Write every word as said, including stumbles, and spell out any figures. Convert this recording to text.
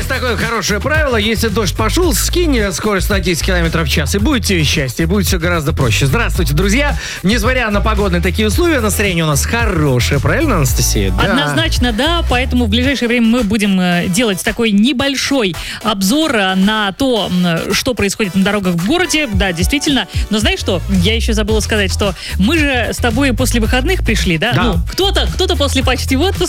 такое хорошее правило. Если дождь пошел, скинь скорость на десять километров в час, и будет тебе счастье, и будет все гораздо проще. Здравствуйте, друзья. Несмотря на погодные такие условия, настроение у нас хорошее. Правильно, Анастасия? Да. Однозначно, да. Поэтому в ближайшее время мы будем делать такой небольшой обзор на то, что происходит на дорогах в городе. Да, действительно. Но знаешь что? Я еще забыла сказать, что мы же с тобой после выходных пришли, да? Да. Ну, кто-то, кто-то после почти в отпуск,